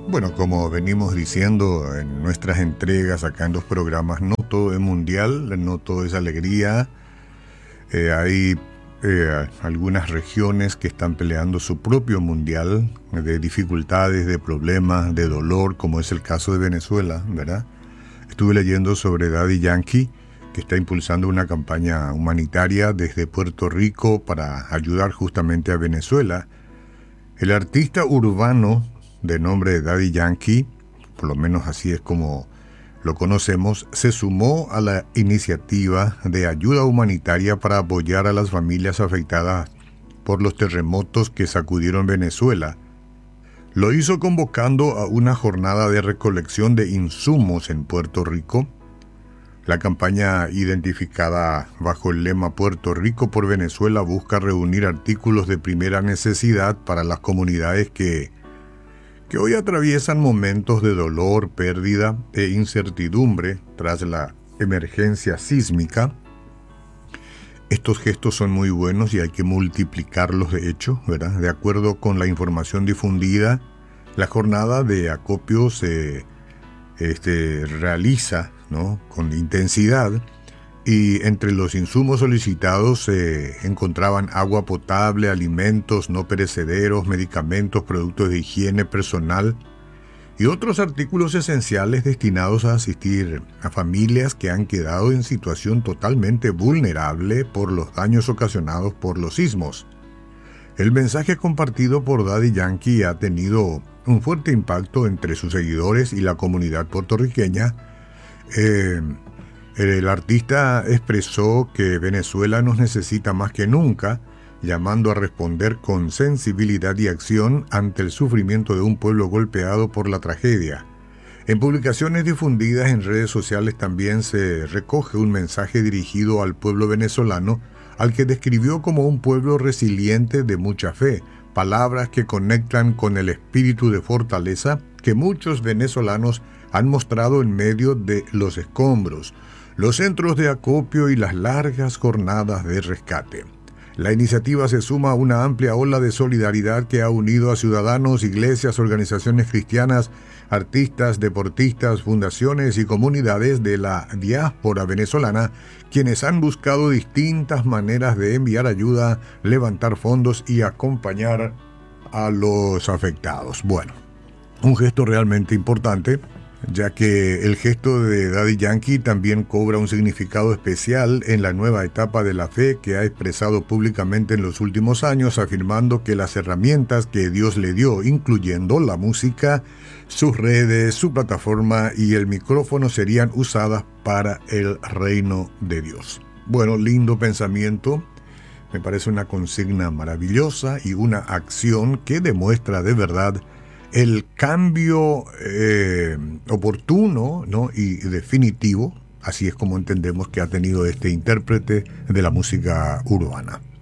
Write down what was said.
Bueno, como venimos diciendo en nuestras entregas acá en los programas, no todo es mundial, no todo es alegría. Hay algunas regiones que están peleando su propio mundial de dificultades, de problemas, de dolor, como es el caso de Venezuela, ¿verdad? Estuve leyendo sobre Daddy Yankee, que está impulsando una campaña humanitaria desde Puerto Rico para ayudar justamente a Venezuela. El artista urbano de nombre Daddy Yankee, por lo menos así es como lo conocemos, se sumó a la iniciativa de ayuda humanitaria para apoyar a las familias afectadas por los terremotos que sacudieron Venezuela. Lo hizo convocando a una jornada de recolección de insumos en Puerto Rico. La campaña, identificada bajo el lema Puerto Rico por Venezuela, busca reunir artículos de primera necesidad para las comunidades que hoy atraviesan momentos de dolor, pérdida e incertidumbre tras la emergencia sísmica. Estos gestos son muy buenos y hay que multiplicarlos de hecho, ¿verdad? De acuerdo con la información difundida, la jornada de acopio se realiza, ¿no?, con intensidad, y entre los insumos solicitados se encontraban agua potable, alimentos no perecederos, medicamentos, productos de higiene personal y otros artículos esenciales destinados a asistir a familias que han quedado en situación totalmente vulnerable por los daños ocasionados por los sismos. El mensaje compartido por Daddy Yankee ha tenido un fuerte impacto entre sus seguidores y la comunidad puertorriqueña. El artista expresó que Venezuela nos necesita más que nunca, llamando a responder con sensibilidad y acción ante el sufrimiento de un pueblo golpeado por la tragedia. En publicaciones difundidas en redes sociales también se recoge un mensaje dirigido al pueblo venezolano, al que describió como un pueblo resiliente de mucha fe, palabras que conectan con el espíritu de fortaleza que muchos venezolanos han mostrado en medio de los escombros, los centros de acopio y las largas jornadas de rescate. La iniciativa se suma a una amplia ola de solidaridad que ha unido a ciudadanos, iglesias, organizaciones cristianas, artistas, deportistas, fundaciones y comunidades de la diáspora venezolana, quienes han buscado distintas maneras de enviar ayuda, levantar fondos y acompañar a los afectados. Bueno, un gesto realmente importante, ya que el gesto de Daddy Yankee también cobra un significado especial en la nueva etapa de la fe que ha expresado públicamente en los últimos años, afirmando que las herramientas que Dios le dio, incluyendo la música, sus redes, su plataforma y el micrófono, serían usadas para el reino de Dios. Bueno, lindo pensamiento. Me parece una consigna maravillosa y una acción que demuestra de verdad el cambio oportuno, ¿no?, y definitivo, así es como entendemos que ha tenido este intérprete de la música urbana.